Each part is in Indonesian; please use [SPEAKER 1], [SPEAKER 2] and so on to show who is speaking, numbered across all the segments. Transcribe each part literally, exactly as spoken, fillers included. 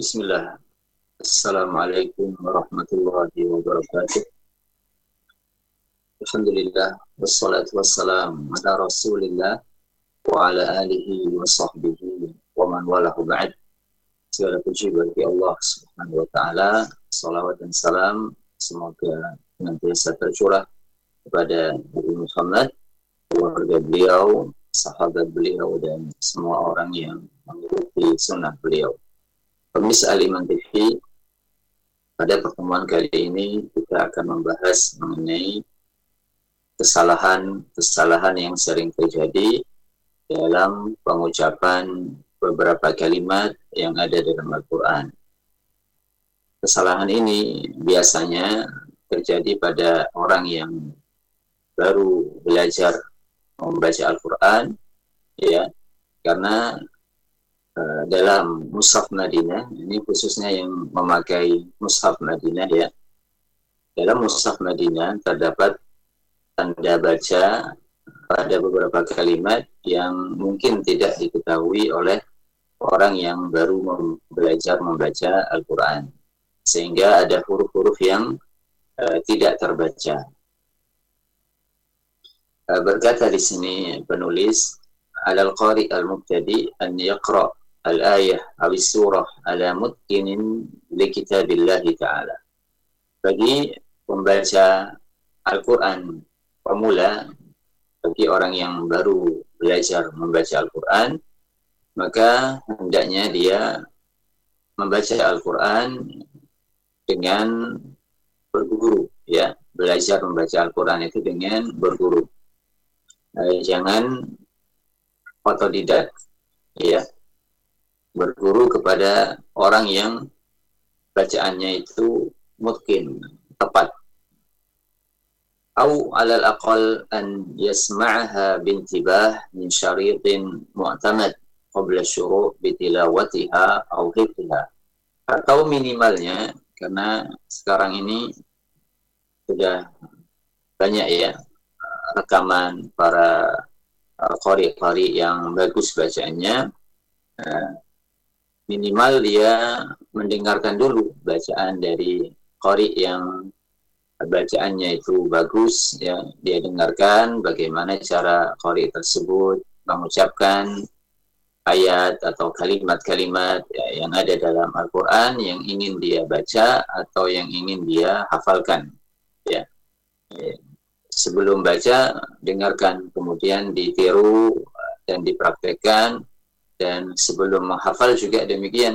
[SPEAKER 1] Bismillah. Assalamualaikum warahmatullahi wabarakatuh. Alhamdulillah wassalatu wassalam ala Rasulillah wa ala alihi wa sahbihi wa man walahu ba'd. Segala puji bagi Allah Subhanahu wa taala. Salawat dan salam semoga senantiasa tercurah kepada Nabi Muhammad, keluarga beliau, sahabat beliau, dan semua orang yang mengikuti sunnah beliau. Pemirsa Al-Iman T V, pada pertemuan kali ini kita akan membahas mengenai kesalahan-kesalahan yang sering terjadi dalam pengucapan beberapa kalimat yang ada dalam Al-Quran. Kesalahan ini biasanya terjadi pada orang yang baru belajar membaca Al-Quran, ya, karena Uh, dalam Mushaf Madinah, ini khususnya yang memakai Mushaf Madinah, ya. Dalam Mushaf Madinah terdapat tanda baca pada beberapa kalimat yang mungkin tidak diketahui oleh orang yang baru mem- belajar membaca Al-Quran, sehingga ada huruf-huruf yang uh, tidak terbaca. Uh, berkata di sini penulis, alal qari al-mubtadi an yaqra al-ayah awis surah ala mutkinin li kitabillahi ta'ala. Bagi pembaca Al-Quran pemula, bagi orang yang baru belajar membaca Al-Quran, maka hendaknya dia membaca Al-Quran dengan berguru, ya, belajar membaca Al-Quran itu dengan berguru. Eh, jangan otodidak, ya, berguru kepada orang yang bacaannya itu mungkin tepat. Au alal aqal an yasma'aha bintibah min syaritin mu'tamad qabla syuru' bitilawatiha au hifdhiha. Atau minimalnya, karena sekarang ini sudah banyak, ya, rekaman para uh, qari-qari yang bagus bacaannya, uh, minimal dia mendengarkan dulu bacaan dari qari yang bacaannya itu bagus, ya. Dia dengarkan bagaimana cara qari tersebut mengucapkan ayat atau kalimat-kalimat, ya, yang ada dalam Al-Quran yang ingin dia baca atau yang ingin dia hafalkan, ya. Sebelum baca, dengarkan, kemudian ditiru dan dipraktekkan. Dan sebelum menghafal juga demikian.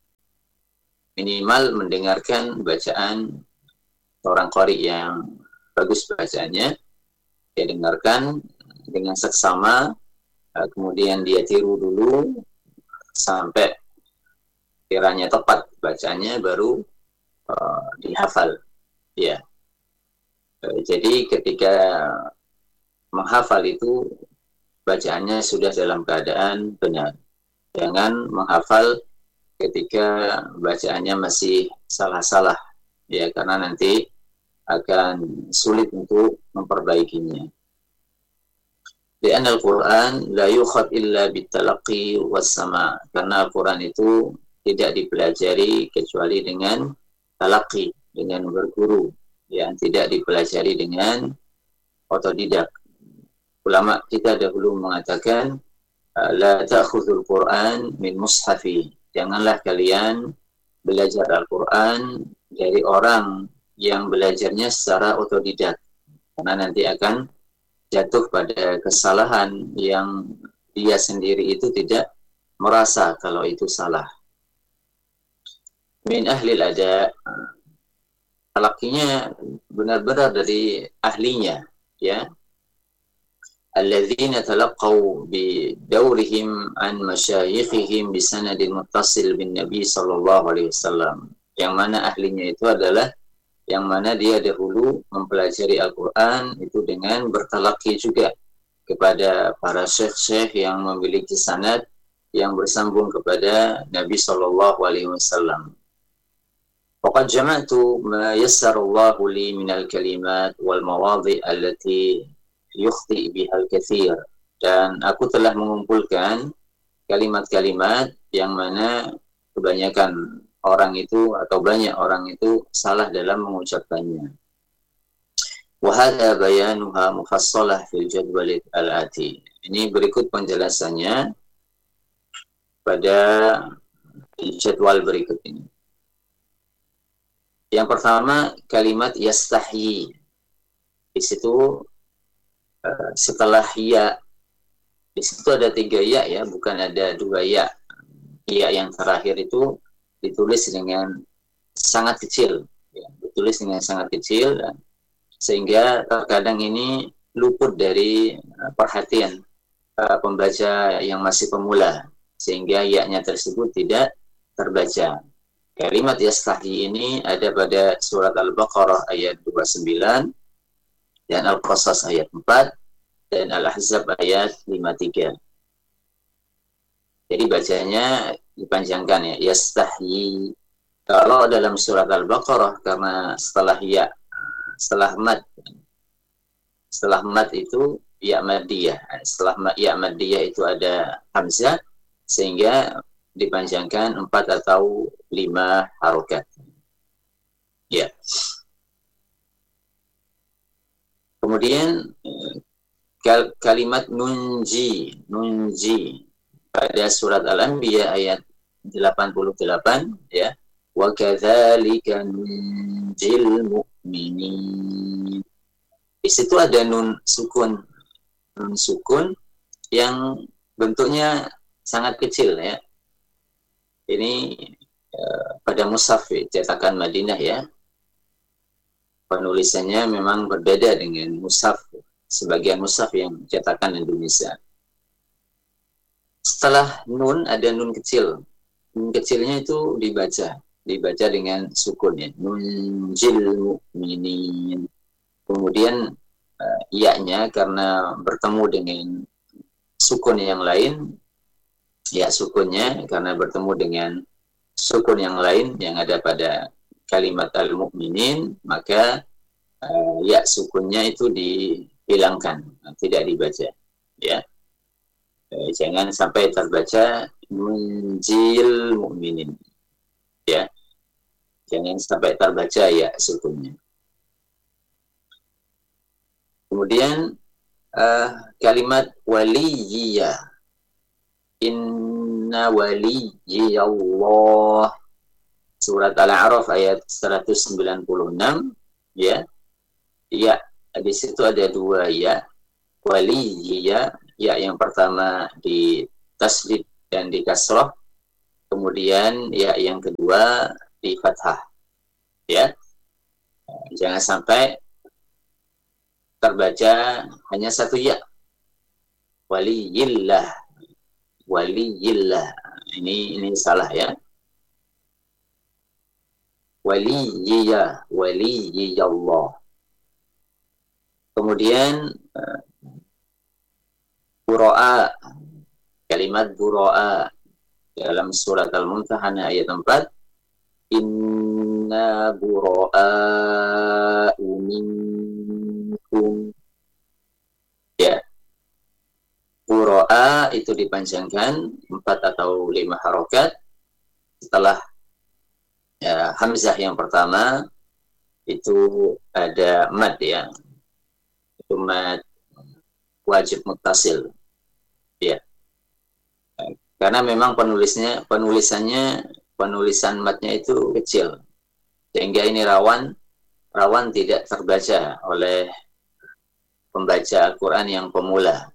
[SPEAKER 1] Minimal mendengarkan bacaan orang qari yang bagus bacaannya, dia dengarkan dengan seksama, kemudian dia tiru dulu sampai kiranya tepat bacaannya, baru uh, dihafal, ya. Jadi ketika menghafal itu bacaannya sudah dalam keadaan benar. Jangan menghafal ketika bacaannya masih salah-salah, ya, karena nanti akan sulit untuk memperbaikinya. Li'anna al-Quran la yukhad illa bitalaqi was-sama'. Karena Al-Quran itu tidak dipelajari kecuali dengan talaqi, dengan berguru, yang tidak dipelajari dengan otodidak. Ulama kita dahulu mengatakan, la ta'khudhul Qur'an min mushafi. Janganlah kalian belajar Al-Quran dari orang yang belajarnya secara otodidak, karena nanti akan jatuh pada kesalahan yang dia sendiri itu tidak merasa kalau itu salah. Min ahlil ada, talaqinya benar-benar dari ahlinya, ya. Alladzina talaqaw bidawrihim an masyayikhihim bisanadil muttasil bin Nabi sallallahu alaihi wasallam. Yang mana ahlinya itu adalah yang mana dia dahulu mempelajari Al-Quran itu dengan bertalaqi juga kepada para syekh-syekh yang memiliki sanad yang bersambung kepada Nabi sallallahu alaihi wasallam. Faqad jama'tu ma yassarallahu li minal kalimat wal mawadhi allati yukhti bihal katsir. Dan aku telah mengumpulkan kalimat-kalimat yang mana kebanyakan orang itu atau banyak orang itu salah dalam mengucapkannya. Wa hadza bayanuha mufassalah fil jadwal al-ati. Ini berikut penjelasannya pada jadwal berikut ini. Yang pertama, kalimat yastahyi. Di situ uh, setelah ya, di situ ada tiga ya ya, bukan ada dua ya. Ya yang terakhir itu ditulis dengan sangat kecil, ya, ditulis dengan sangat kecil, sehingga terkadang ini luput dari perhatian uh, pembaca yang masih pemula, sehingga ya-nya tersebut tidak terbaca. Kalimat yastahyi ini ada pada surat Al-Baqarah ayat dua puluh sembilan dan Al-Qasas ayat empat dan Al-Ahzab ayat lima puluh tiga. Jadi bacanya dipanjangkan ya, yastahyi. Kalau dalam surat Al-Baqarah karena setelah ya, setelah mad, setelah mad itu ya madiyah, setelah ya madiyah itu ada hamzah, sehingga dipanjangkan empat atau lima harokat. Ya. Kemudian kal kalimat nunji, nunji pada surat Al-Anbiya ayat delapan puluh delapan, ya. Wa kadzalika nunjil mu'minin. Di situ ada nun sukun, nun sukun yang bentuknya sangat kecil ya. Ini eh, pada mushaf cetakan Madinah ya. Penulisannya memang berbeda dengan mushaf, sebagian mushaf yang cetakan Indonesia. Setelah nun ada nun kecil. Nun kecilnya itu dibaca, dibaca dengan sukun ya. Nunjil mu'minin. Kemudian uh, iya-nya karena bertemu dengan sukun yang lain, ya sukunnya karena bertemu dengan sukun yang lain yang ada pada kalimat al-mu'minin, maka uh, ya sukunnya itu dihilangkan, tidak dibaca ya. Jangan sampai terbaca nunjil mu'minin ya, jangan sampai terbaca ya sukunnya. Kemudian uh, kalimat waliyya, inna waliyyallah, surat Al-A'raf ayat seratus sembilan puluh enam ya. Ya, di situ ada dua ya, waliyya. Ya, yang pertama di tasdid dan di kasrah, kemudian ya yang kedua di fathah ya. Jangan sampai terbaca hanya satu ya, waliyillah, waliyillah, ini ini salah ya. Waliyya, waliyyallah. Kemudian Bura'a, kalimat bura'a dalam surat Al-Mumtahanah ayat empat, inna bura'a'u minkum ya. Bura'a itu dipanjangkan empat atau lima harokat. Setelah ya, hamzah yang pertama itu ada mad ya, itu mad wajib muttasil ya, karena memang penulisnya penulisannya penulisan matnya itu kecil, sehingga ini rawan rawan tidak terbaca oleh pembaca Al-Quran yang pemula.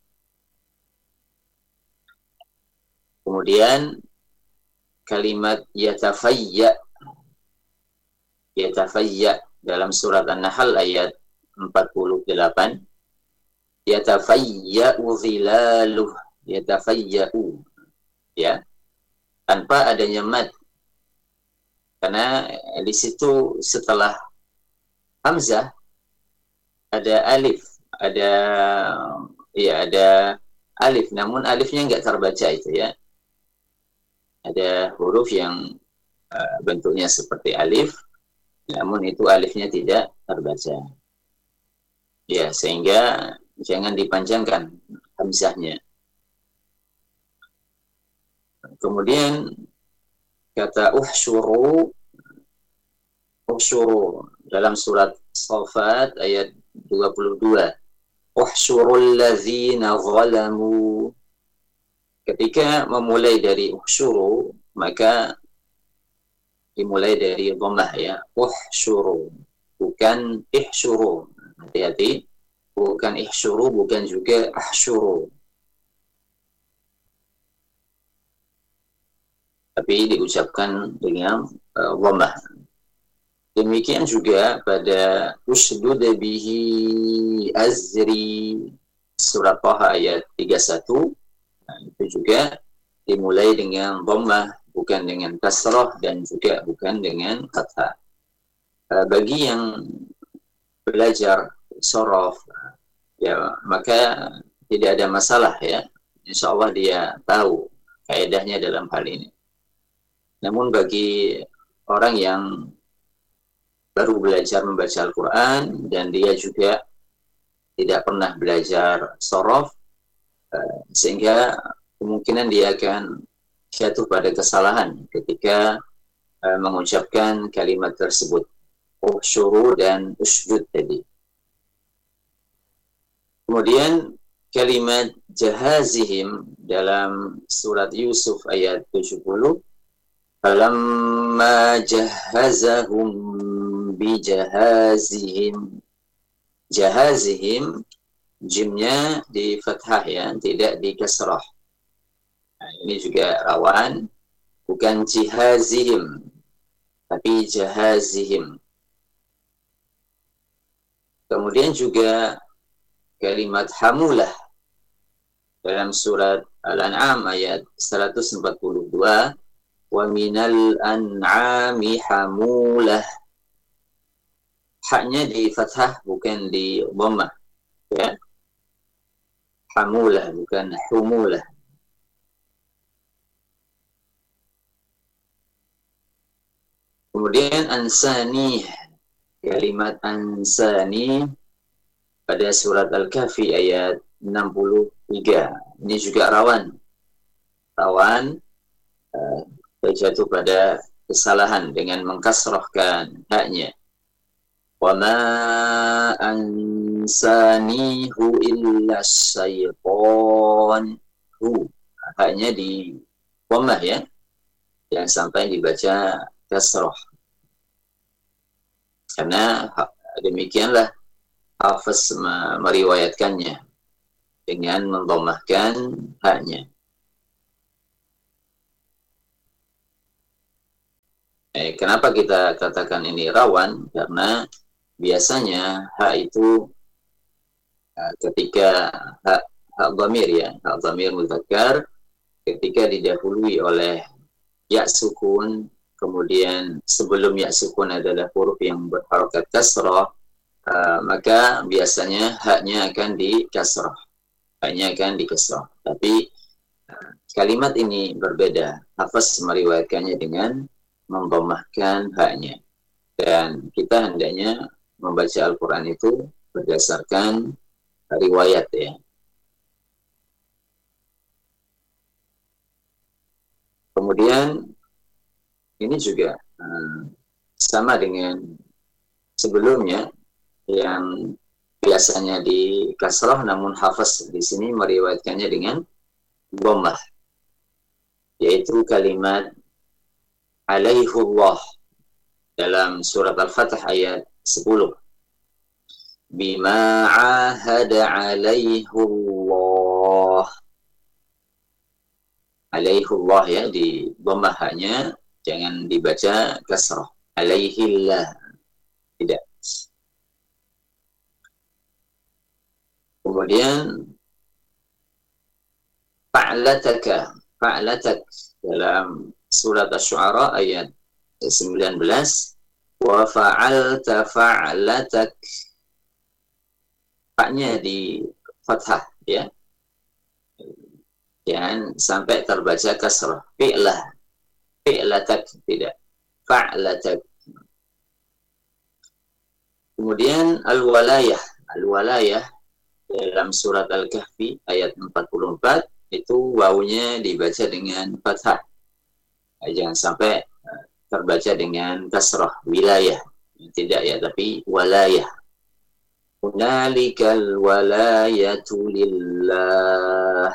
[SPEAKER 1] Kemudian kalimat yatafayya, yatafayya dalam surat An-Nahl ayat empat puluh delapan, yatafayya'u zilaluh, yatafayya'u ya, tanpa adanya mad, karena di situ setelah hamzah ada alif, ada ya ada alif, namun alifnya nggak terbaca itu ya. Ada huruf yang uh, bentuknya seperti alif, namun itu alifnya tidak terbaca ya, sehingga jangan dipanjangkan hamzahnya. Kemudian kata uhsyuru, uhsyuru dalam surat Shafat ayat dua puluh dua. Uhsyurul ladzina zalamu. Ketika memulai dari uhsyuru, maka dimulai dari dhammah ya. Uhsyuru, bukan ihsyuru. Hati-hati, bukan ihsyuru, bukan juga ahsyuru. Tapi diucapkan dengan uh, dhammah. Demikian juga pada ushdud bihi azri, surat Taha ayat tiga puluh satu. Nah, itu juga dimulai dengan dhammah, bukan dengan kasrah dan juga bukan dengan fathah. Uh, bagi yang belajar sorof, ya maka tidak ada masalah ya. Insya Allah dia tahu kaedahnya dalam hal ini. Namun bagi orang yang baru belajar membaca Al-Quran dan dia juga tidak pernah belajar sorof, sehingga kemungkinan dia akan jatuh pada kesalahan ketika mengucapkan kalimat tersebut, uhsyuru dan ushdud tadi. Kemudian kalimat jahazihim dalam surat Yusuf ayat tujuh puluh, falamma jahazahum bijahazihim. Jahazihim, jimnya di fathah ya, tidak di kasrah. Nah, ini juga rawan, bukan jihazihim, tapi jahazihim. Kemudian juga kalimat hamulah dalam surat Al-An'am ayat seratus empat puluh dua, wa minal an'ami hamulah. Haknya di fathah bukan di dhammah ya. Hamulah bukan humulah. Kemudian ansani, kalimat ansani pada surat Al-Kahfi ayat enam puluh tiga. Ini juga rawan. Rawan uh, terjatuh pada kesalahan dengan mengkasrahkan haknya. Wa ma ansanihu illa syaitan. Hu. Haknya di dhammah ya. Yang sampai dibaca kasrah. Karena demikianlah Hafiz meriwayatkannya dengan mendhammahkan haknya. Eh, kenapa kita katakan ini rawan? Karena biasanya hak itu uh, ketika hak hak dhamir ya, hak dhamir mudzakkar ketika didahului oleh ya sukun, kemudian sebelum ya sukun adalah huruf yang berharokat kasrah, uh, maka biasanya haknya akan di kasrah. Haknya akan di kasrah. Tapi uh, kalimat ini berbeda. Hafiz meriwayatkannya dengan mendhammahkan haknya. Dan kita hendaknya membaca Al-Quran itu berdasarkan riwayat ya. Kemudian ini juga uh, sama dengan sebelumnya yang biasanya di kasrah, namun Hafiz di sini meriwayatkannya dengan dhammah, yaitu kalimat alaihullah dalam surat Al-Fatih ayat sepuluh. Bima ahada alaihullah. Alaihullah ya, di dhammah hanya, jangan dibaca kasrah. Alaihillah. Tidak. Kemudian fa'lataka, fa'latak dalam surat Asy-Syu'ara ayat sembilan belas, wa fa'alta fa'latak. Faknya di fathah ya. Jangan sampai terbaca kasrah. Fi'lah. Fi'latak tidak. Fa'latak. Kemudian al-walayah. Al-walayah dalam surat Al-Kahfi ayat empat puluh empat itu wawunya dibaca dengan fathah. Jangan sampai uh, terbaca dengan kasrah wilayah, tidak ya, tapi walayah. Hunalikal walayatu lillah.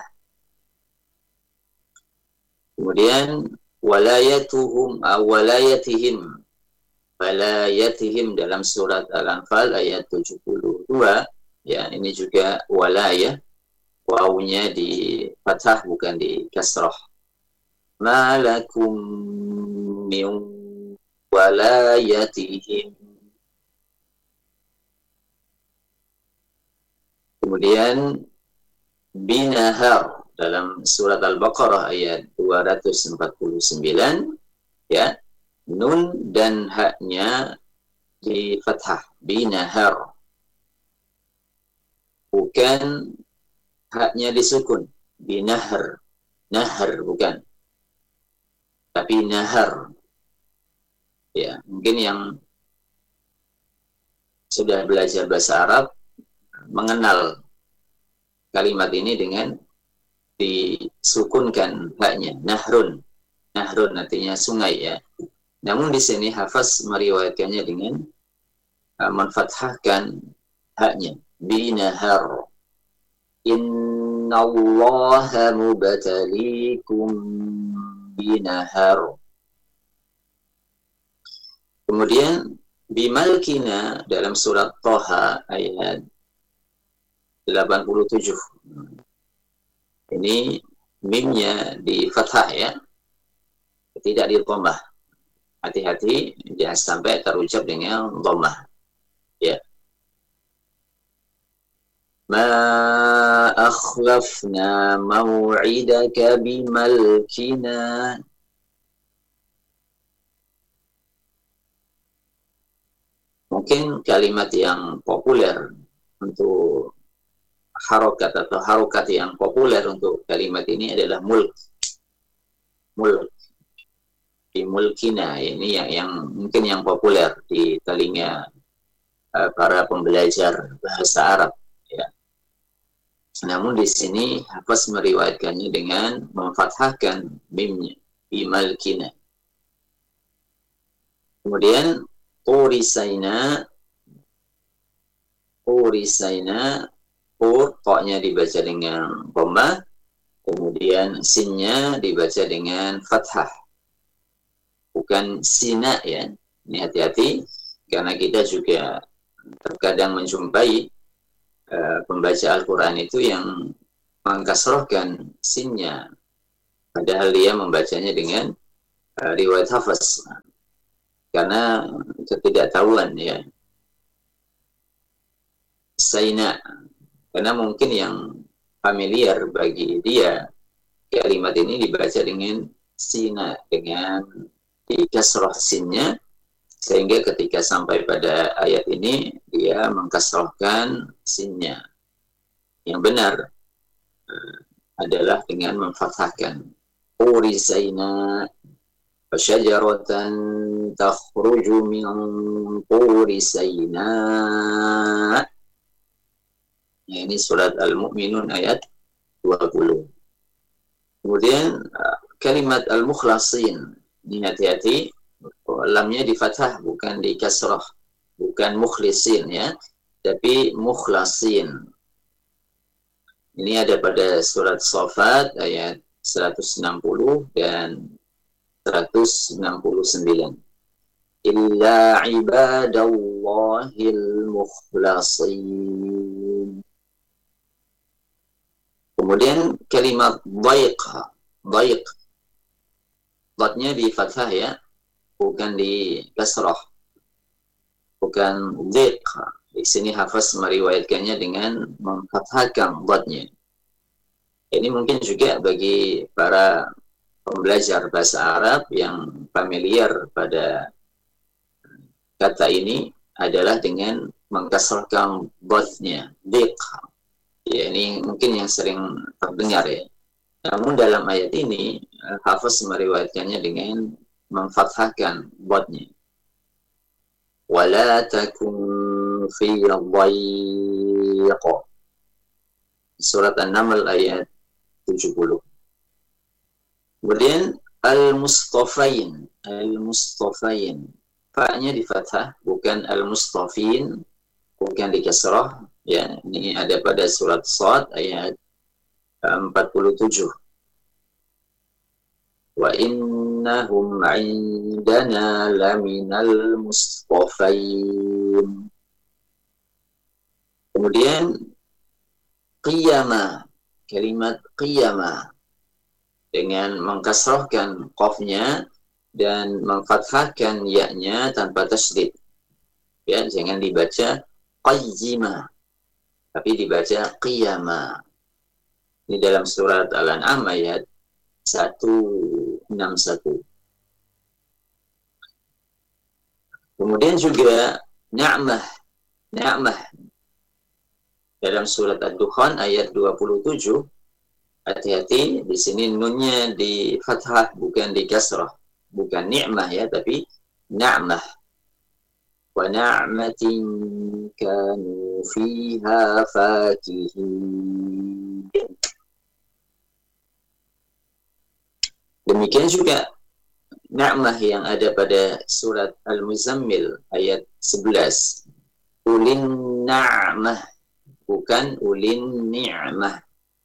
[SPEAKER 1] Kemudian walayatuhum aw walayatihim, walayatihim dalam surat Al-Anfal ayat tujuh puluh dua, ya, ini juga walayah, wawunya di fathah bukan di kasrah. Malakum min walayatihim. Kemudian binahar dalam surat Al-Baqarah ayat dua ratus empat puluh sembilan, ya, nun dan haknya di fathah, binahar, bukan haknya disukun, binahar, nahar bukan, tapi nahar. Ya, mungkin yang sudah belajar bahasa Arab mengenal kalimat ini dengan disukunkan haknya, nahrun. Nahrun artinya sungai, ya. Namun di sini Hafaz meriwayatkannya dengan uh, menfathahkan haknya, binahar. Innallaha mubtaliikum binahar. Kemudian bimalkina dalam surat Thaha ayat delapan puluh tujuh. Ini mimnya di fathah, ya, tidak di dhammah. Hati-hati jangan sampai terucap dengan dhammah, ya. Ma akhlafna maw'idaka bimalkina. Mungkin kalimat yang populer untuk harokat atau harokat yang populer untuk kalimat ini adalah mulk. Mulk. Di mulkina, ini yang, yang mungkin yang populer di telinga uh, para pembelajar bahasa Arab, ya. Namun di sini Hafaz meriwayatkannya dengan memfathahkan mimnya, bimalkina. Kemudian Urisaina, Urisaina, Ur, toknya dibaca dengan dhammah, kemudian sinnya dibaca dengan fathah, bukan sina, ya. Ini hati-hati, karena kita juga terkadang menjumpai uh, pembaca Al-Quran itu yang mengkasrohkan sinnya, padahal dia membacanya dengan uh, riwayat Hafaz. Karena ketidaktahuan, ya, Saina, karena mungkin yang familiar bagi dia kalimat ini dibaca dengan sina, dengan dikasroh sinnya, sehingga ketika sampai pada ayat ini dia mengkasrohkan sinnya. Yang benar uh, adalah dengan memfathahkan Urisaina Syajaratan takhruju min turi Saina. Ya, ini surat Al-Mu'minun ayat dua puluh. Kemudian kalimat Al-Mukhlasin, ini hati-hati, lamnya di fathah bukan di kasrah, bukan mukhlisin, ya, tapi mukhlasin. Ini ada pada surat Shafat ayat seratus enam puluh dan seratus enam puluh sembilan. Illa ibadallahil mukhlasin. Kemudian kalimat dhaiq, dhaiq, dhatnya di fathah, ya, bukan di kasrah, bukan dhaiq. Di sini Hafaz meriwayatkannya dengan memfathahkan dhatnya. Ini mungkin juga bagi para pembelajar bahasa Arab yang familiar pada kata ini adalah dengan mengkasrahkan dhatnya, dhiq. Ya, ini mungkin yang sering terdengar, ya. Namun dalam ayat ini Hafaz meriwayatkannya dengan memfathahkan dhatnya. Wala takun fi dhayq. Surat An-Naml ayat tujuh puluh. Kemudian Al-Mustafain, Al-Mustafain. Fa-nya di fathah, bukan Al-Mustafin, bukan di kasrah. Ya, ini ada pada surat Shad ayat empat puluh tujuh. Wa innahum 'indana laminal mustafain. Kemudian qiyama, kalimat qiyama dengan mengkasrahkan qafnya dan mengfathahkan ya-nya tanpa tasydid. Ya, jangan dibaca qayyima, tapi dibaca qiyama. Ini dalam surat Al-An'am ayat seratus enam puluh satu. Kemudian juga ni'mah, ni'mah dalam surat Ad-Dukhan ayat dua puluh tujuh. Hati-hati, di sini nunnya di fathah bukan di kasrah, bukan ni'mah ya, tapi na'mah. Wa na'matin kanu fiha fakihin. Demikian juga na'mah yang ada pada surat Al-Muzammil ayat sebelas. Ulin na'mah, bukan ulin ni'mah.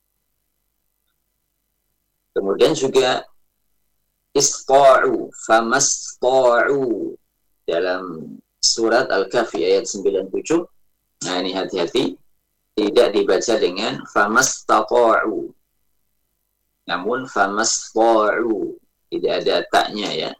[SPEAKER 1] Kemudian juga ista'u, famasta'u dalam surat Al-Kahfi ayat sembilan puluh tujuh. Nah, ini hati-hati, tidak dibaca dengan famastata'u, namun famasta'u, tidak ada taknya ya.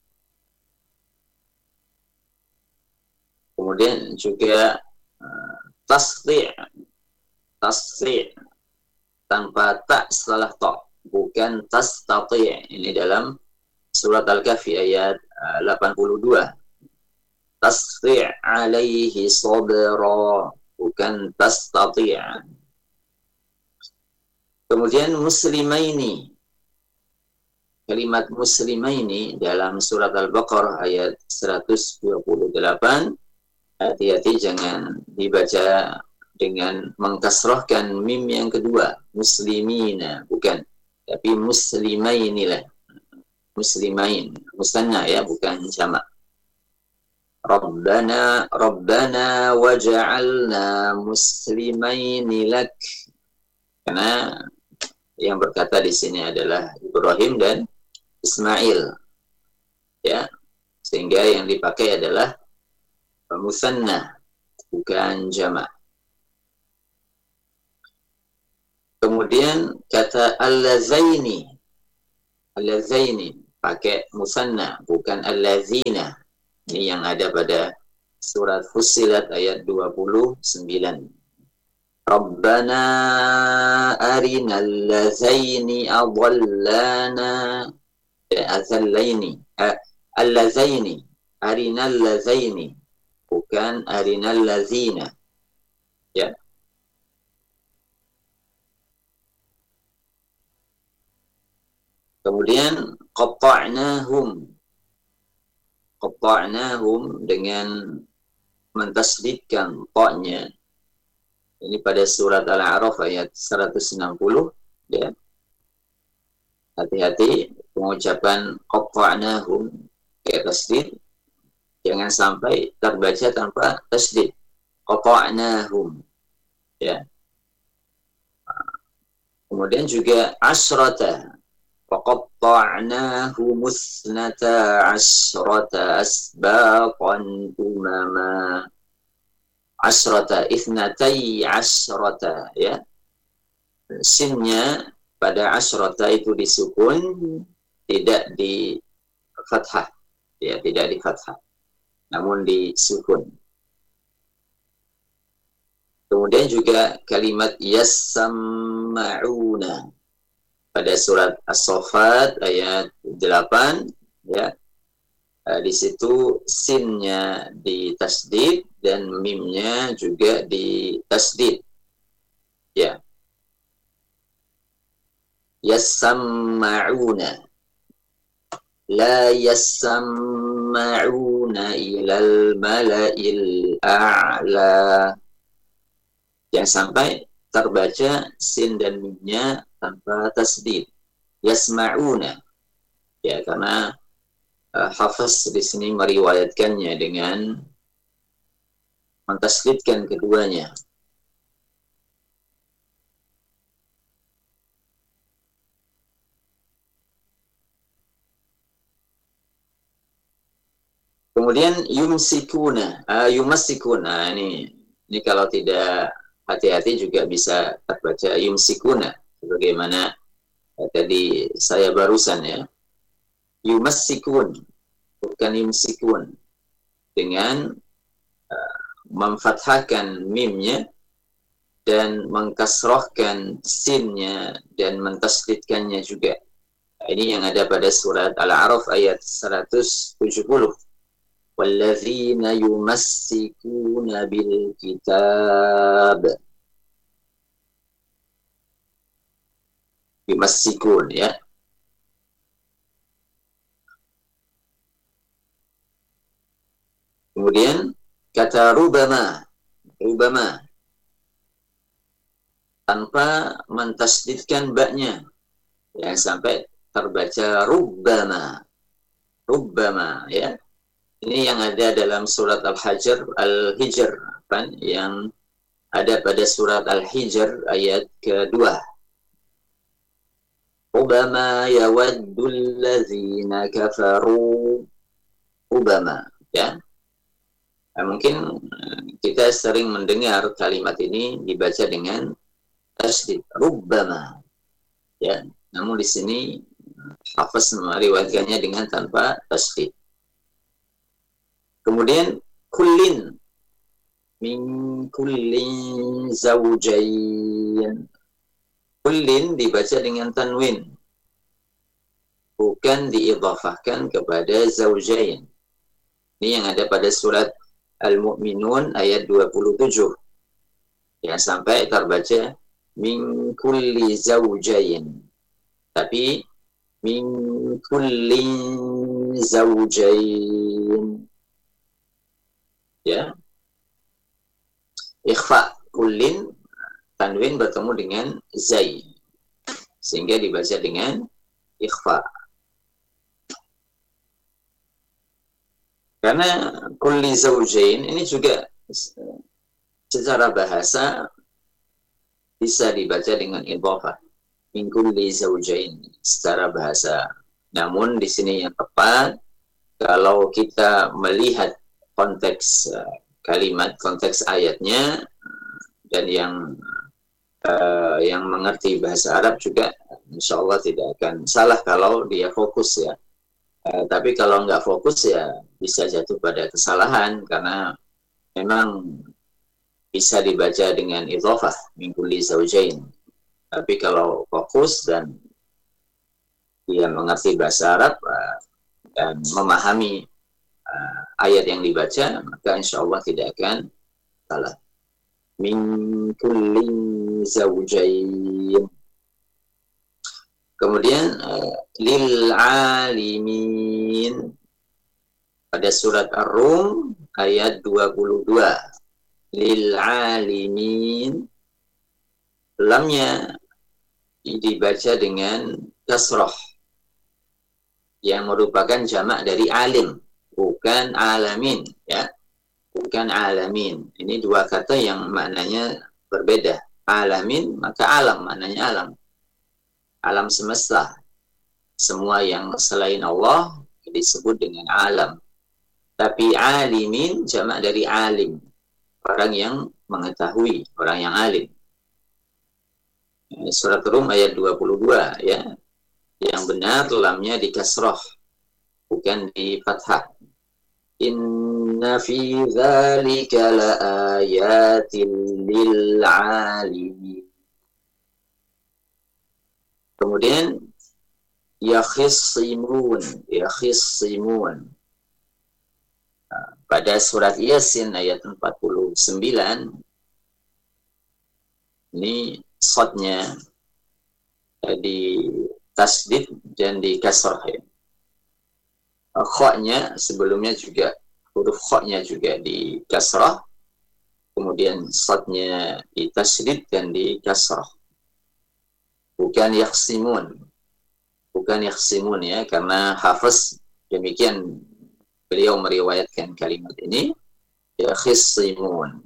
[SPEAKER 1] Kemudian juga uh, tasdi', tasdi' tanpa tak setelah ta, bukan tastati'. Ini dalam surat Al-Kahfi ayat uh, delapan puluh dua. Tasdi' alaihi sabra, bukan tastati'. Kemudian muslimaini, kalimat muslimaini dalam surat Al-Baqarah ayat seratus dua puluh delapan. Hati-hati, jangan dibaca dengan mengkasrahkan mim yang kedua, muslimina, bukan, tapi muslimaini lah, muslimain, musanna ya, bukan jamak. Rabbana Rabbana waj'alna muslimaini lak, karena yang berkata di sini adalah Ibrahim dan Ismail ya, sehingga yang dipakai adalah musanna, bukan jamak. Kemudian kata allazaini, allazaini pakai musanna, bukan allazina. Ini yang ada pada surat Fussilat ayat dua puluh sembilan. Rabbana arinal lazaini adallana, azallaini, allazaini, arinal lazaini, bukan arinal lazina ya. Kemudian qatta'nahum, qatta'nahum dengan mentasdidkan ta-nya. Ini pada surat Al-A'raf ayat seratus enam puluh ya. Hati-hati pengucapan qatta'nahum kayak tasdid, jangan sampai terbaca tanpa tasdid. Qatta'nahum ya. Kemudian juga asrata, faqatta'nahu musnata asrata asbaqan umama. Asrata, ithnatai asrata ya. Sinnya pada asrata itu disukun, tidak di fathah ya, tidak di fathah, namun disukun. Kemudian juga kalimat yassama'una pada surat As-Saffat ayat delapan ya. Di situ sinnya ditasdid dan mimnya juga ditasdid ya. Yassama'una, la yassama'una ilal mala'il a'la. Jangan sampai terbaca sin dan mimnya tanpa tasdid. Yasma'una Ya, karena uh, Hafiz di sini meriwayatkannya dengan mentasydidkan keduanya. Kemudian yumsikuna, uh, yumassikuna, ini ini kalau tidak hati-hati juga bisa terbaca yumsikuna, sebagaimana uh, tadi saya barusan ya, yumassikun, bukan yumsikun, dengan uh, memfathahkan mimnya dan mengkasrohkan sinnya dan mentasdidkannya juga. Ini yang ada pada surat Al-A'raf ayat seratus tujuh puluh. وَالَّذِينَ يُمَسِّكُونَ بِالْكِتَابِ. Yumassikun, ya. Kemudian kata rubama, rubama tanpa mentasdidkan baknya, ya, sampai terbaca rubbama, rubbama, ya. Ini yang ada dalam surat Al-Hijr, Al-Hijr, kan? Yang ada pada surat Al-Hijr ayat kedua. Rubama yawaddul ladzina kafaru. Rubama, ya. Nah, mungkin kita sering mendengar kalimat ini dibaca dengan tasydid, rubbama, ya. Namun di sini Hafiz meriwayatkannya dengan tanpa tasydid. Kemudian kullin, min kullin zawjain. Kullin dibaca dengan tanwin, bukan diidhafahkan kepada zawjain. Ini yang ada pada surat Al-Mu'minun ayat dua puluh tujuh. Ya, sampai terbaca min kulli zawjain. Tapi min kullin zawjain. Ya, ikhfa kullin, tanwin bertemu dengan zai, sehingga dibaca dengan ikhfa. Karena kulli zawjain ini juga secara bahasa bisa dibaca dengan idhafah, min kulli zawjain secara bahasa. Namun di sini yang tepat, kalau kita melihat konteks uh, kalimat, konteks ayatnya, dan yang uh, yang mengerti bahasa Arab juga insya Allah tidak akan salah kalau dia fokus, ya. Uh, tapi kalau nggak fokus ya bisa jatuh pada kesalahan, karena memang bisa dibaca dengan idhafah min kulli zawjain. Tapi kalau fokus dan dia mengerti bahasa Arab uh, dan memahami Uh, ayat yang dibaca, maka insya Allah tidak akan salah. Min kulli zawjain. Kemudian uh, lil alimin pada surat Ar-Rum ayat dua puluh dua. Lil alimin, lamnya dibaca dengan kasrah yang merupakan jamak dari alim, bukan alamin, ya, bukan alamin. Ini dua kata yang maknanya berbeda. Alamin maka alam, maknanya alam, alam semesta. Semua yang selain Allah disebut dengan alam. Tapi alimin jamak dari alim, orang yang mengetahui, orang yang alim. Surat Rum ayat dua puluh dua, ya. Yang benar lamnya di kasrah, bukan di fathah. Inna fi dzalika laayatin lil alimin. Kemudian yakhissimun, yakhissimun. Pada surat Yasin ayat empat puluh sembilan, ini shadnya di tasdid dan di kasrah, ya. Kha-nya sebelumnya juga, huruf kha-nya juga di kasrah, kemudian shadnya di tasdid dan di kasrah, bukan yaksimun. bukan yakhsimun ya, karena Hafiz demikian beliau meriwayatkan kalimat ini, yakhsimun.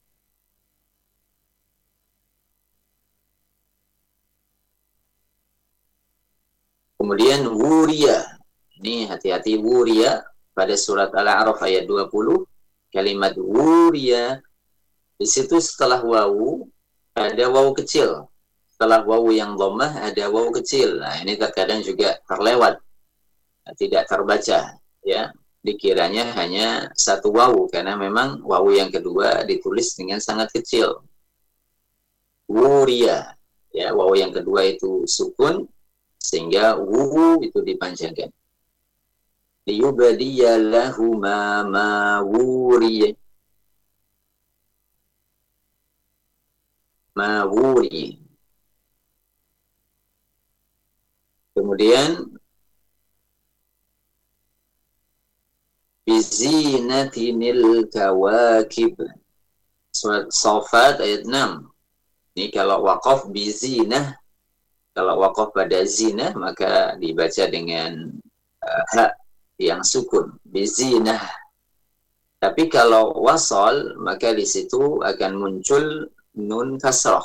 [SPEAKER 1] Kemudian wuriya, ini hati-hati, wuriya pada surat Al-A'raf ayat dua puluh, kalimat wuriya, di situ setelah wawu ada wawu kecil, setelah wawu yang dhammah ada wawu kecil. Nah, ini terkadang juga terlewat, tidak terbaca ya, dikiranya hanya satu wawu karena memang wawu yang kedua ditulis dengan sangat kecil. Wuriya ya, wawu yang kedua itu sukun sehingga wu itu dipanjangkan. Liyubadiyallahuma ma wuriya, ma wuriya. Kemudian bizinatinil kawakib, surat Shafat ayat enam. Ini kalau waqaf bizinah, kalau waqaf pada zina maka dibaca dengan uh, hak yang sukun, bizinah. Tapi kalau wasal maka di situ akan muncul nun kasrah,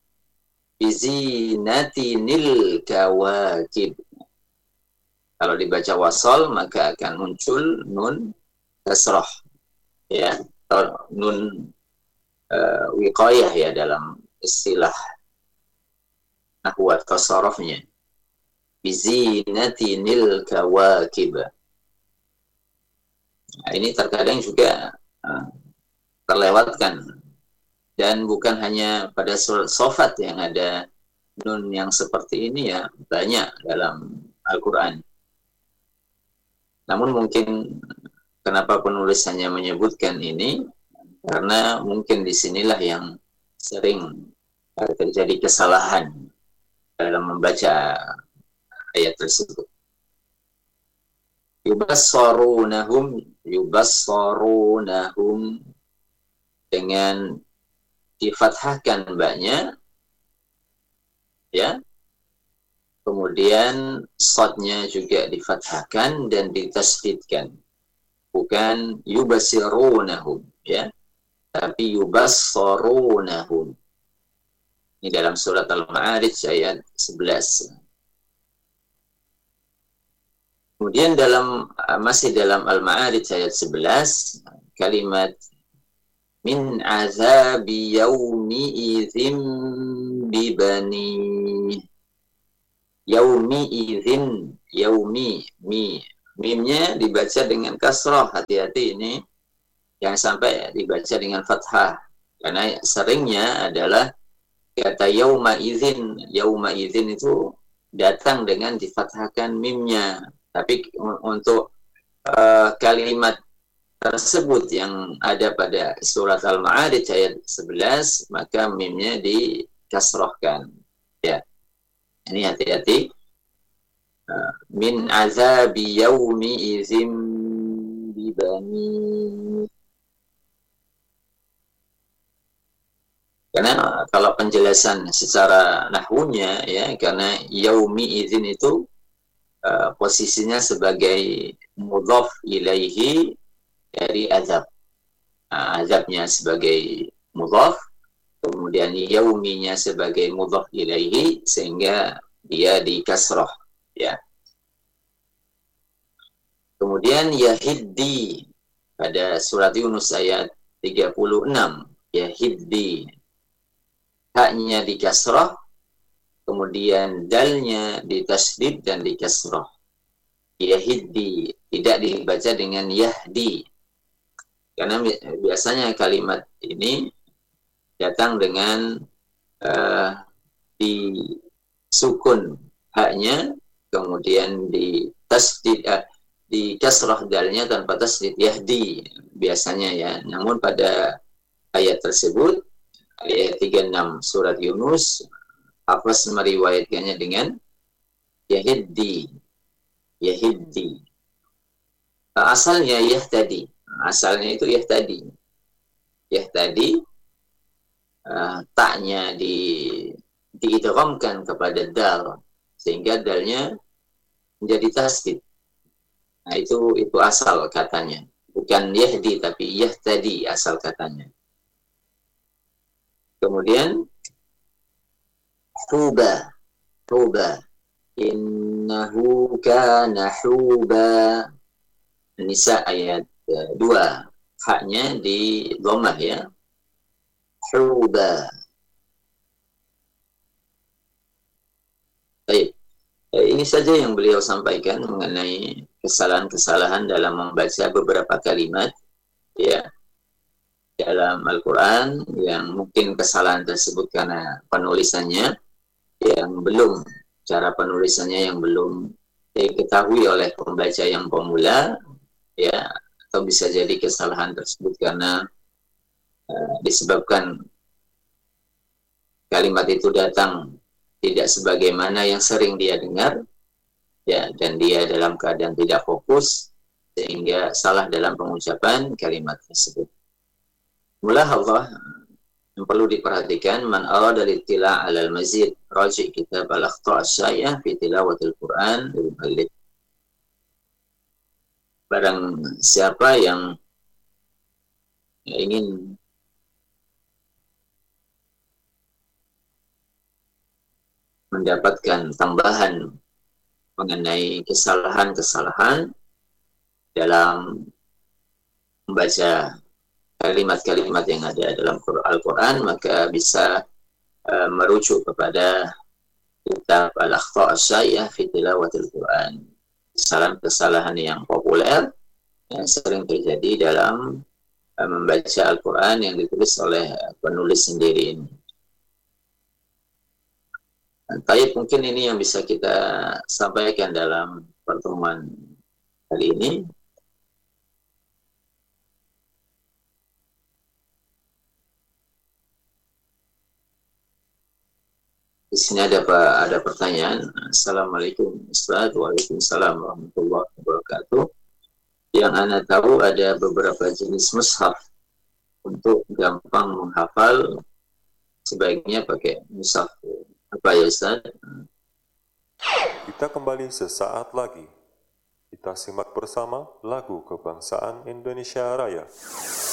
[SPEAKER 1] bizinatinil kawakib. Kalau dibaca wasal maka akan muncul nun kasrah ya, atau nun uh, wiqayah ya dalam istilah nahwu tasarrufnya, bizinatinil kawakib. Nah, ini terkadang juga uh, terlewatkan, dan bukan hanya pada surat Shafat yang ada nun yang seperti ini ya, banyak dalam Al-Quran. Namun mungkin kenapa penulis hanya menyebutkan ini, karena mungkin disinilah yang sering terjadi kesalahan dalam membaca ayat tersebut. Yubassarunahum, yubassarunahum dengan difathahkan mbaknya ya, kemudian shadnya juga difathahkan dan ditasdidkan, bukan yubassirunahum ya, tapi yubassarunahum. Ini dalam surat Al-Ma'arij ayat sebelas. Kemudian dalam masih dalam Al-Ma'arij ayat sebelas, kalimat min azabi yaumi idzin bibani. Yaumi idzin, yaumi, mi, mimnya dibaca dengan kasrah, hati-hati ini jangan sampai dibaca dengan fathah, karena seringnya adalah kata yauma idzin, yauma idzin itu datang dengan difathahkan mimnya. Tapi untuk uh, kalimat tersebut yang ada pada surat Al-Ma'arij ayat sebelas, maka mimnya dikasrahkan ya. Ini hati-hati. Uh, min azabi yaumi idzin bibani. Karena kalau penjelasan secara nahwunya ya, karena yaumi idzin itu uh, posisinya sebagai mudhaf ilaihi dari azab. Nah, azabnya sebagai mudhaf, kemudian yauminya sebagai mudhaf ilaihi, sehingga dia dikasrah ya. Kemudian yahiddi pada surat Yunus ayat tiga puluh enam, yahiddi, haknya dikasrah, kemudian dalnya ditasdid dan dikasrah. Yahiddi, tidak dibaca dengan yahdi, karena biasanya kalimat ini datang dengan uh, di sukun haknya, kemudian di tasdid, uh, di kasrah dalnya tanpa tasdid, yahdi biasanya ya. Namun pada ayat tersebut, ayat tiga puluh enam surat Yunus, Hafiz meriwayatkannya dengan yahiddi, yahiddi. Asalnya yahtadi, asalnya itu yahtadi, yahtadi, uh, taknya di diidghamkan kepada dal, sehingga dalnya menjadi tasdid. Nah, itu itu asal katanya. Bukan yahdi, tapi yahtadi asal katanya. Kemudian huba, huba. Innahu kana huba. Nisa ayat dua. Haknya di dhammah ya. Huba. Baik. Ini saja yang beliau sampaikan mengenai kesalahan-kesalahan dalam membaca beberapa kalimat ya dalam Al-Quran, yang mungkin kesalahan tersebut karena penulisannya yang belum, cara penulisannya yang belum diketahui oleh pembaca yang pemula ya, atau bisa jadi kesalahan tersebut karena uh, disebabkan kalimat itu datang tidak sebagaimana yang sering dia dengar ya, dan dia dalam keadaan tidak fokus sehingga salah dalam pengucapan kalimat tersebut. Mula Allah yang perlu diperhatikan, man arada al-ittila' 'ala al-mazid raji' kitab al-akhta' asy-syai'ah fi tilawatil Qur'an lil muallif. Barang siapa yang ingin mendapatkan tambahan mengenai kesalahan-kesalahan dalam membaca kalimat-kalimat yang ada dalam Al-Quran, maka bisa uh, merujuk kepada kitab Al-Akhta' asy-syai'ah fi tilawatil Quran. Kesalahan-kesalahan yang populer yang sering terjadi dalam uh, membaca Al-Quran yang ditulis oleh penulis sendiri ini. Tapi mungkin ini yang bisa kita sampaikan dalam pertemuan kali ini. Di sini ada ada pertanyaan. Assalamualaikum Ustaz. Waalaikumsalam warahmatullahi wabarakatuh. Yang Anda tahu ada beberapa jenis mushaf. Untuk gampang menghafal sebaiknya pakai mushaf apa ya Ustaz?
[SPEAKER 2] Kita kembali sesaat lagi. Kita simak bersama lagu kebangsaan Indonesia Raya.